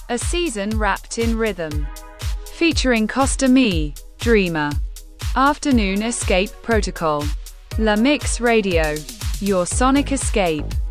A season wrapped in rhythm. Featuring Costa Me, Dreamer. Afternoon Escape Protocol. La Mix Radio. Your sonic escape.